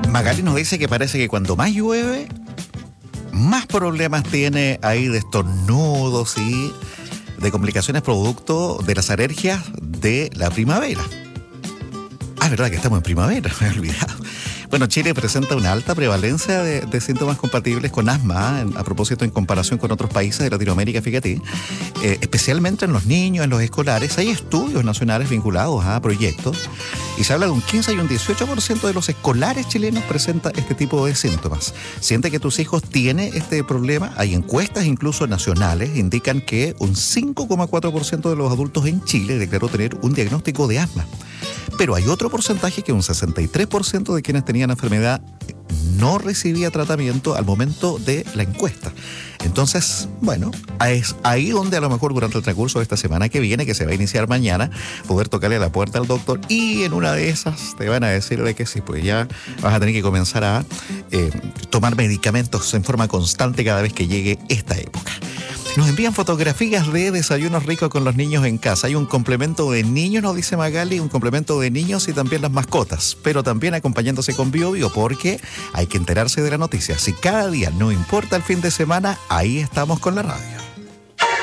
Magali nos dice que parece que cuando más llueve, más problemas tiene ahí de estornudos y de complicaciones producto de las alergias de la primavera. Ah, verdad que estamos en primavera, me he olvidado. Bueno, Chile presenta una alta prevalencia de síntomas compatibles con asma, a propósito en comparación con otros países de Latinoamérica, fíjate, especialmente en los niños, en los escolares. Hay estudios nacionales vinculados a proyectos y se habla de un 15 y un 18% de los escolares chilenos presenta este tipo de síntomas. Siente que tus hijos tienen este problema. Hay encuestas incluso nacionales, indican que un 5,4% de los adultos en Chile declaró tener un diagnóstico de asma. Pero hay otro porcentaje que un 63% de quienes tenían enfermedad no recibía tratamiento al momento de la encuesta. Entonces, bueno, es ahí donde a lo mejor durante el transcurso de esta semana que viene, que se va a iniciar mañana, poder tocarle a la puerta al doctor y en una de esas te van a decir de que sí, pues ya vas a tener que comenzar a tomar medicamentos en forma constante cada vez que llegue esta época. Nos envían fotografías de desayunos ricos con los niños en casa. Hay un complemento de niños, nos dice Magali, un complemento de niños y también las mascotas, pero también acompañándose con Bio Bio, porque hay que enterarse de la noticia. Si cada día, no importa el fin de semana, ahí estamos con la radio.